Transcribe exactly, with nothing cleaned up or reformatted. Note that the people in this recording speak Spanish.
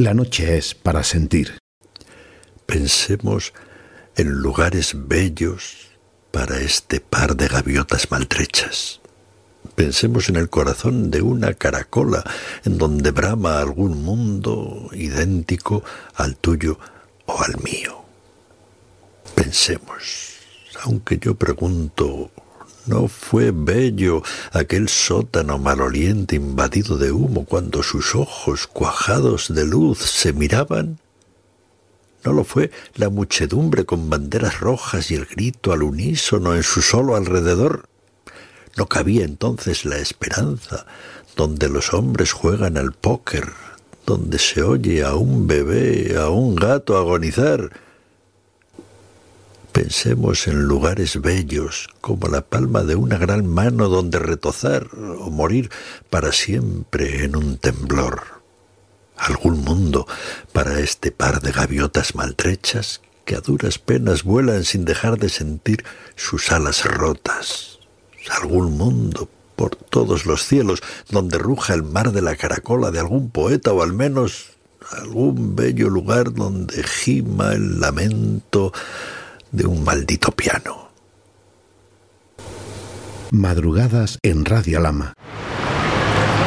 La noche es para sentir. Pensemos en lugares bellos para este par de gaviotas maltrechas. Pensemos en el corazón de una caracola, en donde brama algún mundo idéntico al tuyo o al mío. Pensemos, aunque yo pregunto, ¿no fue bello aquel sótano maloliente invadido de humo cuando sus ojos cuajados de luz se miraban? ¿No lo fue la muchedumbre con banderas rojas y el grito al unísono en su solo alrededor? ¿No cabía entonces la esperanza, donde los hombres juegan al póker, donde se oye a un bebé, a un gato agonizar? Pensemos en lugares bellos, como la palma de una gran mano donde retozar o morir para siempre en un temblor. Algún mundo para este par de gaviotas maltrechas que a duras penas vuelan sin dejar de sentir sus alas rotas. Algún mundo por todos los cielos donde ruja el mar de la caracola de algún poeta, o al menos algún bello lugar donde gima el lamento de un maldito piano. Madrugadas en Radio Lama.